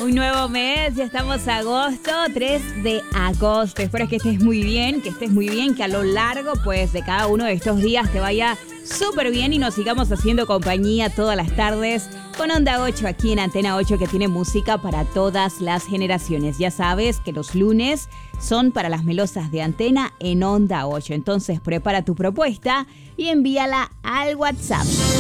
Un nuevo mes, ya estamos a agosto, 3 de agosto. Espero que estés muy bien, que a lo largo pues de cada uno de estos días te vaya súper bien y nos sigamos haciendo compañía todas las tardes con Onda 8 aquí en Antena 8, que tiene música para todas las generaciones. Ya sabes que los lunes son para las melosas de Antena en Onda 8. Entonces prepara tu propuesta y envíala al WhatsApp.